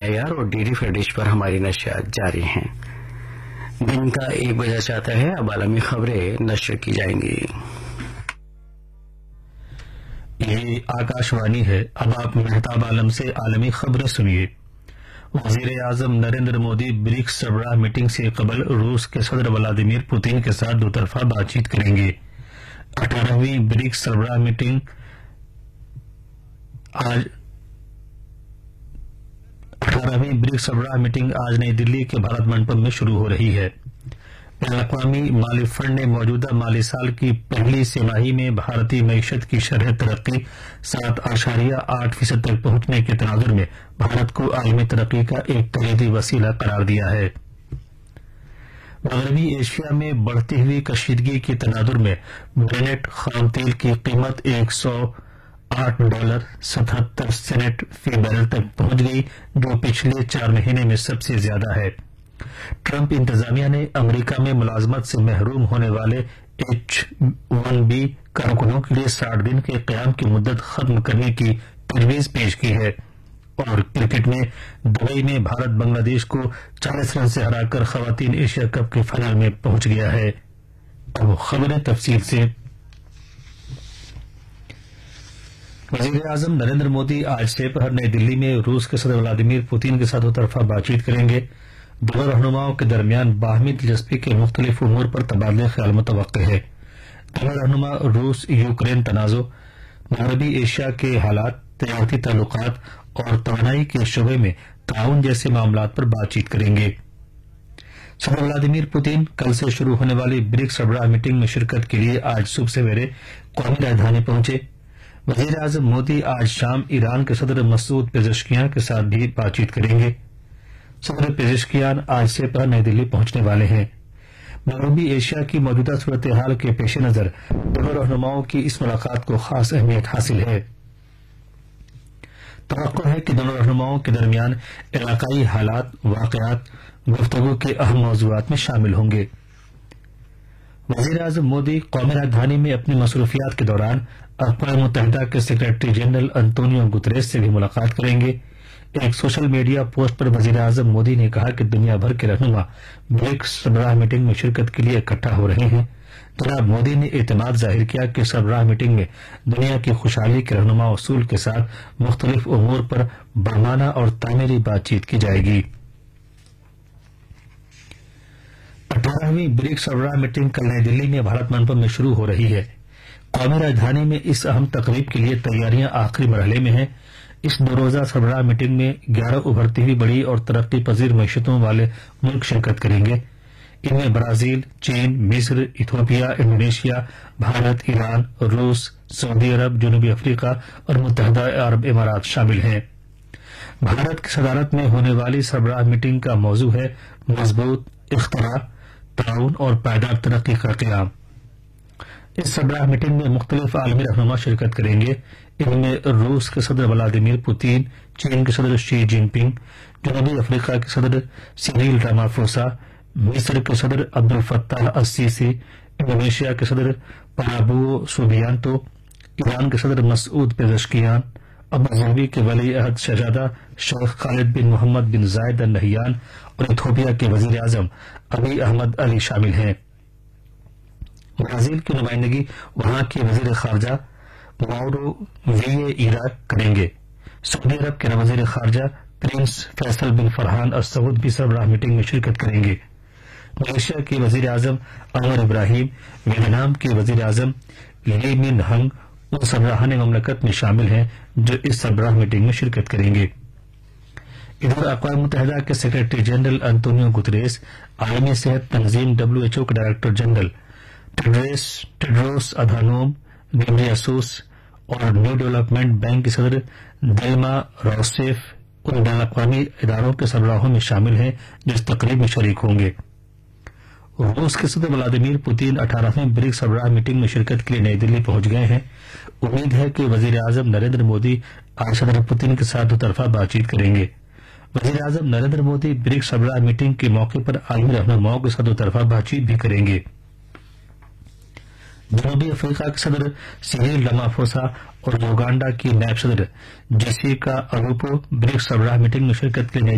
IR اور DD فر dish پر ہماری نشریات جاری ہیں. دن کا 1 بجا چاہتا ہے. اب عالمی خبریں نشر کی جائیں گی. یہ آکاشوانی ہے. اب آپ مہتاب عالم سے عالمی خبریں سنیے. وزیر اعظم نریندر مودی برکس سربراہ میٹنگ سے قبل روس کے صدر ولادیمیر پوتین کے ساتھ دوطرفہ بات چیت کریں گے. 18ویں برکس سربراہ میٹنگ آج نئی دلی کے بھارت منڈپم میں شروع ہو رہی ہے. بین الاقوامی مالی فنڈ نے موجودہ مالی سال کی پہلی سہ ماہی میں بھارتی معیشت کی شرح ترقی 7.8% تک پہنچنے کے تناظر میں بھارت کو عالمی ترقی کا ایک کلیدی وسیلہ قرار دیا ہے. مغربی ایشیا میں بڑھتی ہوئی کشیدگی کے تناظر میں برینٹ خام تیل کی قیمت $108.77 فی بیرل تک پہنچ گئی، جو پچھلے 4 مہینے میں سب سے زیادہ ہے. ٹرمپ انتظامیہ نے امریکہ میں ملازمت سے محروم ہونے والے H-1B کارکنوں کے لیے 60 دن کے قیام کی مدت ختم کرنے کی تجویز پیش کی ہے. اور کرکٹ میں دبئی میں بھارت بنگلہ دیش کو 40 رن سے ہرا کر خواتین ایشیا کپ کے فائنل میں پہنچ گیا ہے. اب خبریں تفصیل سے. وزیر اعظم نریندر مودی آج سے پہر نئی دلی میں روس کے صدر ولادیمیر پوتین کے ساتھ دوطرفہ بات چیت کریں گے. دونوں رہنماؤں کے درمیان باہمی دلچسپی کے مختلف امور پر تبادلہ خیال متوقع ہے. دونوں رہنما روس یوکرین تنازع، مغربی ایشیا کے حالات، تجارتی تعلقات اور توانائی کے شعبے میں تعاون جیسے معاملات پر بات چیت کریں گے. صدر ولادیمیر پوتین کل سے شروع ہونے والی برکس سربراہ میٹنگ میں شرکت کے لیے آج صبح سویرے قومی راجدھانی پہنچے. وزیر اعظم مودی آج شام ایران کے صدر مسعود پزشکیان کے ساتھ بھی بات چیت کریں گے. صدر پزشکیان آج سے پہر نئی دلی پہنچنے والے ہیں. مغربی ایشیا کی موجودہ صورتحال کے پیش نظر دونوں رہنماؤں کی اس ملاقات کو خاص اہمیت حاصل ہے. توقع ہے کہ دونوں رہنماؤں کے درمیان علاقائی حالات، واقعات، گفتگو کے اہم موضوعات میں شامل ہوں گے. وزیر اعظم مودی قومی راجدھانی میں اپنی مصروفیات کے دوران اقوام متحدہ کے سیکرٹری جنرل انطونیو گتریس سے بھی ملاقات کریں گے. ایک سوشل میڈیا پوسٹ پر وزیر اعظم مودی نے کہا کہ دنیا بھر کے رہنما برکس سربراہ میٹنگ میں شرکت کے لیے اکٹھا ہو رہے ہیں. جناب مودی نے اعتماد ظاہر کیا کہ سربراہ میٹنگ میں دنیا کی خوشحالی کے رہنما اصول کے ساتھ مختلف امور پر بامانہ اور تعمیری بات چیت کی جائے گی. 18ویں برکس سربراہ میٹنگ کل نئی دلی میں بھارت منڈپم میں شروع ہو رہی ہے. قومی راجدھانی میں اس اہم تقریب کے لیے تیاریاں آخری مرحلے میں ہیں. اس 2 روزہ سربراہ میٹنگ میں 11 ابھرتی ہوئی بڑی اور ترقی پذیر معیشتوں والے ملک شرکت کریں گے. ان میں برازیل، چین، مصر، ایتھوپیا، انڈونیشیا، بھارت، ایران، روس، سعودی عرب، جنوبی افریقہ اور متحدہ عرب امارات شامل ہیں. بھارت کی صدارت میں ہونے والی سربراہ میٹنگ کا موضوع ہے مضبوط اختراع، تعاون اور پائیدار ترقی کا قیام. اس سربراہ میٹنگ میں مختلف عالمی رہنما شرکت کریں گے. ان میں روس کے صدر ولادیمیر پوتین، چین کے صدر شی جن پنگ، جنوبی افریقہ کے صدر سیریل رامافوسا، مصر کے صدر عبد الفتاح السیسی، انڈونیشیا کے صدر پرابوو سوبیانتو، ایران کے صدر مسعود پزشکیان، ابوظہبی کے ولی عہد شہزادہ شیخ خالد بن محمد بن زائد ال نہیان اور ایتھوپیا کے وزیر اعظم ابی احمد علی شامل ہیں. برازیل کی نمائندگی وہاں کے وزیر خارجہ ماورو ویئیرا کریں گے. سعودی عرب کے وزیر خارجہ پرنس فیصل بن فرحان السعود بھی سربراہ میٹنگ میں شرکت کریں گے. ملیشیا کے وزیر اعظم انور ابراہیم، ویتنام کے وزیر اعظم لی من ہنگ ان سربراہان مملکت میں شامل ہیں جو اس سربراہ میٹنگ میں شرکت کریں گے. ادھر اقوام متحدہ کے سیکرٹری جنرل انطونیو گتریس، عالمی صحت تنظیم WHO کے ڈائریکٹر جنرل ٹیڈروس ادھانوم گیبریسوس اور نیو ڈیولپمنٹ بینک کی صدر دلما روسیف ان بین الاقوامی اداروں کے سربراہوں میں شامل ہیں جو اس تقریب میں شریک ہوں گے. روس کے صدر ولادیمیر پوتین 18ویں برکس سربراہ میٹنگ میں شرکت کے لیے نئی دلی پہنچ گئے ہیں. امید ہے کہ وزیر اعظم نریندر مودی آج صدر پوتین کے ساتھ دوطرفہ بات چیت کریں گے. وزیر اعظم نریندر مودی برکس سربراہ میٹنگ کے موقع پر عالمی رہنماؤں کے ساتھ دوطرفہ بات چیت بھی کریں گے. جنوبی افریقہ کے صدر سیریل رامافوسا اور یوگانڈا کی نائب صدر جیسیکا اروپو برکس سربراہ میٹنگ میں شرکت کے لیے